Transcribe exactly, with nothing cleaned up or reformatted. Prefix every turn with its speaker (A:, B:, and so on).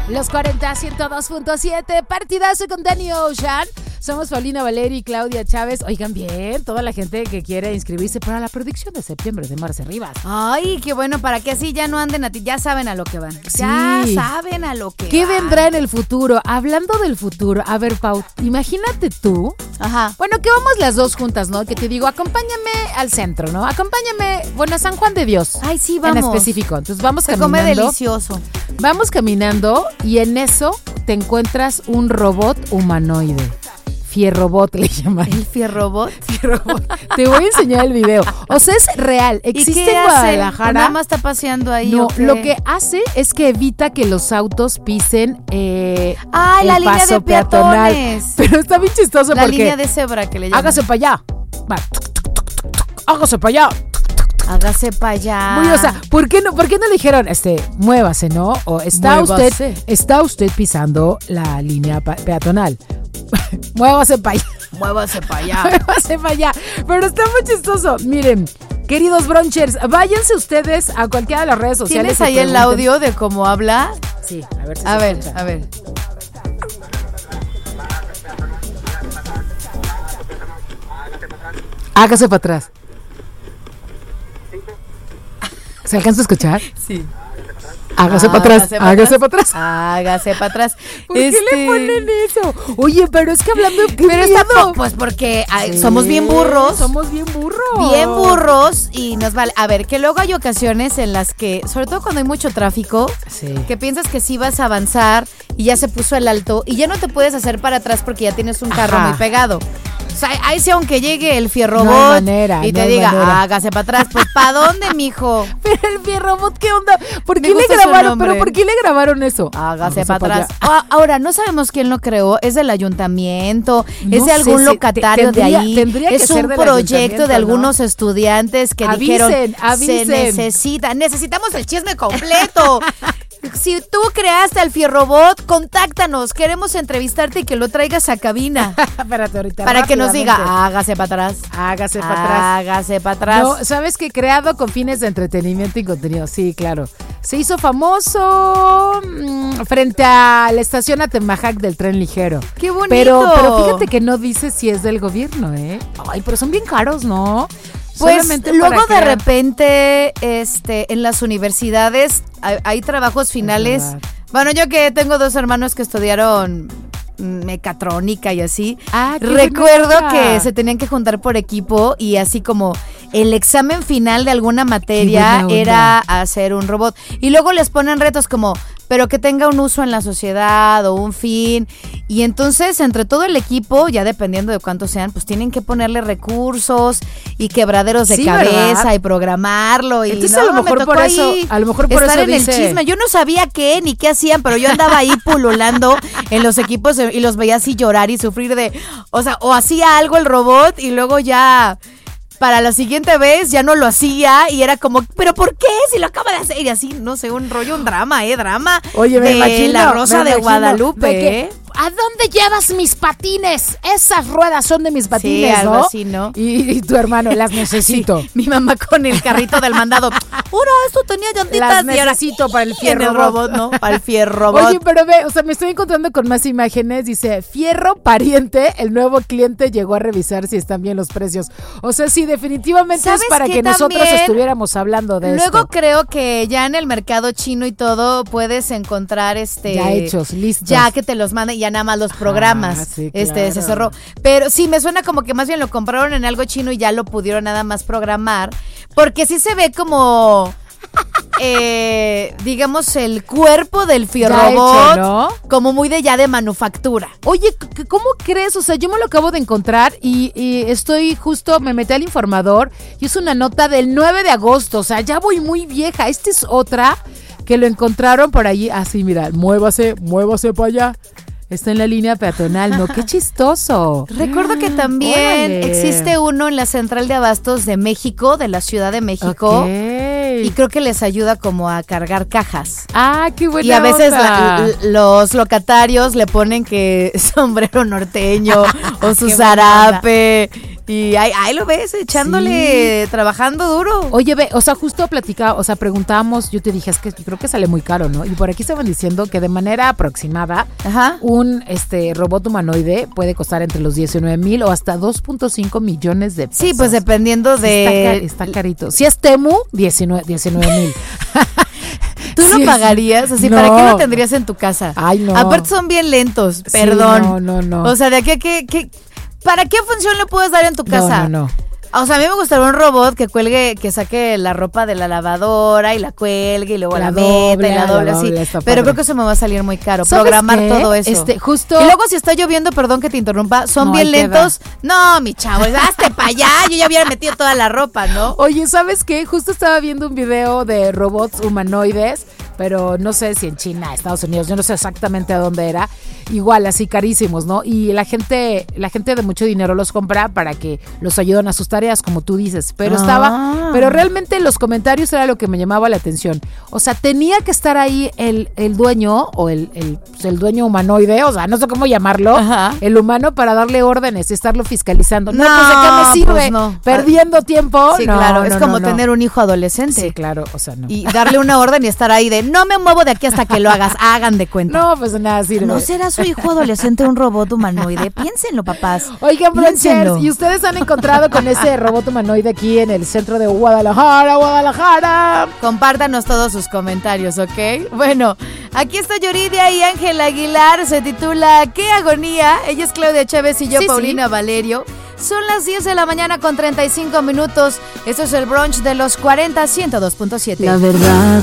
A: Los cuarenta, ciento dos punto siete, partidazo con Danny Ocean. Somos Paulina Valeri y Claudia Chávez. Oigan bien, toda la gente que quiere inscribirse para la predicción de septiembre de Marce Rivas.
B: Ay, qué bueno, para que así ya no anden a ti, ya saben a lo que van.
A: Sí.
B: Ya saben a lo que
A: ¿Qué
B: van.
A: vendrá en el futuro? Hablando del futuro, a ver, Pau, imagínate tú.
B: Ajá.
A: Bueno, que vamos las dos juntas, ¿no? Que te digo, acompáñame al centro, ¿no? Acompáñame, bueno, a San Juan de Dios.
B: Ay, sí, vamos.
A: En específico. Entonces vamos
B: Se
A: caminando.
B: come delicioso.
A: Vamos caminando y en eso te encuentras un robot humanoide. Fierrobot le llaman.
B: ¿El Fierrobot?
A: Fierrobot. Te voy a enseñar el video. O sea, es real. Existe
B: ¿Y qué
A: en
B: hace?
A: Guadalajara.
B: Nada más está paseando ahí.
A: No,
B: ¿o qué?
A: lo que hace es que evita que los autos pisen eh,
B: ¡Ay,
A: el
B: la línea
A: paso
B: de
A: peatonal.
B: peatones!
A: Pero está bien chistoso
B: La
A: porque
B: línea de cebra que le llaman.
A: hágase para allá. Va. Hágase para allá.
B: Hágase para allá.
A: Muy, o sea, ¿por qué no, por qué no le dijeron, este, muévase, ¿no? O está
B: Muévase.
A: usted, está usted pisando la línea pa- peatonal. Muévase para allá.
B: Muévase para allá.
A: Muévase para allá. Pero está muy chistoso. Miren, queridos brunchers, váyanse ustedes a cualquiera de las redes sociales.
B: ¿Tienes ahí
A: y
B: el
A: pregunten.
B: audio de cómo habla?
A: Sí, a ver si
B: A
A: se
B: ver,
A: escucha.
B: a ver.
A: Hágase para atrás. ¿Se alcanza a escuchar?
B: Sí.
A: Hágase para atrás. Hágase para atrás.
B: Hágase para atrás.
A: ¿Por qué le ponen eso? Oye, pero es que hablando de
B: Pero está
A: miedo.
B: po- pues porque ay,
A: Sí,
B: somos bien burros.
A: Somos bien burros.
B: Bien burros y nos vale. A ver, que luego hay ocasiones en las que, sobre todo cuando hay mucho tráfico,
A: Sí.
B: que piensas que sí vas a avanzar y ya se puso el alto y ya no te puedes hacer para atrás porque ya tienes un carro
A: Ajá.
B: muy pegado. O sea, ahí sí, aunque llegue el
A: No
B: Fierrobot
A: hay manera,
B: y
A: no
B: te
A: hay
B: diga,
A: manera.
B: hágase para atrás, pues ¿para dónde, mijo?
A: Pero el Fierrobot, ¿qué onda? ¿Por
B: Me
A: qué le
B: gusta su
A: grabaron?
B: nombre.
A: ¿Pero por qué le grabaron eso?
B: Hágase
A: pa'
B: para atrás. Ah, ahora, no sabemos quién lo creó. ¿Es del ayuntamiento?
A: No
B: ¿Es de algún
A: sé si-
B: locatario
A: te- tendría-
B: de ahí?
A: tendría que
B: ¿Es
A: ser
B: un
A: del
B: proyecto
A: ayuntamiento,
B: de
A: ¿no?
B: algunos estudiantes que
A: Avisen,
B: dijeron
A: avisen.
B: se necesita? Necesitamos el chisme completo. Si tú creaste al Fierrobot, contáctanos. Queremos entrevistarte y que lo traigas a cabina.
A: Espérate ahorita.
B: Para que nos diga,
A: rápidamente.
B: hágase para atrás.
A: Hágase para atrás.
B: Hágase para atrás.
A: No, ¿sabes qué? Creado con fines de entretenimiento y contenido. Sí, claro. Se hizo famoso mmm, frente a la estación Atemajac del tren ligero.
B: ¡Qué bonito!
A: Pero, pero fíjate que no dice si es del gobierno, ¿eh? Ay, pero son bien caros, ¿no?
B: Pues
A: Solamente
B: luego
A: para
B: de
A: crear-
B: repente, este, en las universidades hay, hay trabajos finales.
A: verdad.
B: Bueno, yo que tengo dos hermanos que estudiaron mm, mecatrónica y así.
A: Ah, qué
B: recuerdo
A: buena onda.
B: que se tenían que juntar por equipo y así como el examen final de alguna materia
A: buena onda.
B: era hacer un robot. Y luego les ponen retos como, pero que tenga un uso en la sociedad o un fin. Y entonces, entre todo el equipo, ya dependiendo de cuántos sean, pues tienen que ponerle recursos y quebraderos de
A: Sí,
B: cabeza
A: ¿verdad?
B: y programarlo. Y
A: Entonces,
B: no,
A: a lo
B: me
A: mejor
B: tocó
A: por eso-
B: ahí
A: a lo mejor por
B: estar
A: eso
B: en
A: dice-
B: el chisme. Yo no sabía qué ni qué hacían, pero yo andaba ahí pululando en los equipos y los veía así llorar y sufrir de, o sea, o hacía algo el robot y luego ya para la siguiente vez ya no lo hacía y era como, ¿pero por qué? Si lo acaba de hacer. Y así, no sé, un rollo, un drama, ¿eh? Drama
A: Oye, me
B: de
A: imagino,
B: La Rosa
A: me
B: de
A: imagino
B: Guadalupe,
A: de que,
B: ¿eh?
A: ¿a dónde llevas mis patines? Esas ruedas son de mis patines,
B: algo
A: ¿no?
B: así, ¿no?
A: Y, y tu hermano, las necesito.
B: Sí, mi mamá con el carrito del mandado. Ahora, esto tenía llantitas.
A: Las
B: y ahora
A: necesito para el
B: y en el
A: Fierrobot.
B: robot, ¿no? Para el Fierrobot.
A: Oye, pero ve, o sea, me estoy encontrando con más imágenes. Dice, Fierro pariente, el nuevo cliente llegó a revisar si están bien los precios. O sea, sí, definitivamente es
B: ¿Sabes
A: para
B: qué
A: que nosotros
B: también?
A: estuviéramos hablando de
B: Luego
A: esto.
B: creo que ya en el mercado chino y todo puedes encontrar este
A: Ya hechos, listos.
B: ya que te los mandan y ya nada más los programas.
A: sí,
B: Este se
A: claro.
B: cerró. Pero sí me suena como que más bien lo compraron en algo chino y ya lo pudieron nada más programar, porque sí se ve como eh, digamos el cuerpo del Fierrobot
A: hecho, ¿no?
B: como muy de ya de manufactura.
A: Oye, c- ¿cómo crees? O sea, yo me lo acabo de encontrar y, y estoy justo, me metí al Informador y es una nota del nueve de agosto, o sea, ya voy muy vieja. Esta es otra que lo encontraron por allí, así, mira, muévase, muévase para allá. Está en la línea peatonal, ¿no? ¡Qué chistoso!
B: Recuerdo que también
A: Órale.
B: existe uno en la Central de Abastos de México, de la Ciudad de México.
A: Ok.
B: Y creo que les ayuda como a cargar cajas.
A: Ah, qué buena
B: Y a veces
A: onda.
B: la- l- los locatarios le ponen que sombrero norteño o su
A: Qué buena
B: zarape. Y ahí, ahí lo ves, echándole, sí. trabajando duro.
A: Oye, ve, o sea, justo platicaba, o sea, preguntábamos, yo te dije, es que yo creo que sale muy caro, ¿no? Y por aquí estaban diciendo que de manera aproximada, Ajá. un este robot humanoide puede costar entre los diecinueve mil o hasta dos punto cinco millones de pesos.
B: Sí, pues dependiendo de...
A: Sí, está, car- está carito. Si es Temu, diecinueve mil.
B: ¿Tú sí, lo pagarías? Así, no. ¿Para qué lo tendrías en tu casa?
A: Ay, no.
B: Aparte son bien lentos, perdón.
A: Sí, no, no, no.
B: O sea, ¿de aquí a qué, qué, ¿para qué función le puedes dar en tu casa?
A: No, no, no.
B: O sea, a mí me gustaría un robot que cuelgue, que saque la ropa de la lavadora y la cuelgue y luego la, la meta y la doble, la doble así. Pero creo que eso me va a salir muy caro, programar qué? todo eso.
A: Este, justo.
B: Y luego si está lloviendo, perdón que te interrumpa, son no, bien lentos. No, mi chavo, hazte para allá, yo ya hubiera metido toda la ropa, ¿no?
A: Oye, ¿sabes qué? Justo estaba viendo un video de robots humanoides, pero no sé si en China, Estados Unidos, yo no sé exactamente a dónde era, igual así carísimos, ¿no? Y la gente, la gente de mucho dinero los compra para que los ayuden a sus tareas, como tú dices, pero ah. estaba, pero realmente los comentarios era lo que me llamaba la atención. O sea, tenía que estar ahí el, el dueño o el, el, pues el dueño humanoide, o sea, no sé cómo llamarlo, Ajá. el humano para darle órdenes y estarlo fiscalizando. No, no pues ¿de qué me sirve? Pues no. Perdiendo tiempo.
B: Sí,
A: no,
B: claro,
A: no,
B: es
A: no,
B: como
A: no.
B: tener un hijo adolescente.
A: Sí, claro, o sea, no.
B: Y darle una orden y estar ahí de no me muevo de aquí hasta que lo hagas, hagan de cuenta.
A: No, pues nada sirve.
B: ¿No será su hijo adolescente un robot humanoide? Piénsenlo, papás.
A: Oigan, Bronchers, ¿y ustedes han encontrado con ese robot humanoide aquí en el centro de Guadalajara, Guadalajara?
B: Compártanos todos sus comentarios, ¿ok? Bueno, aquí está Yuridia y Ángel Aguilar, se titula ¿Qué agonía? Ella es Claudia Chávez y yo, sí, Paulina sí. Valerio. Son las diez de la mañana con treinta y cinco minutos. Esto es el brunch de los cuarenta, ciento dos punto siete.
C: La verdad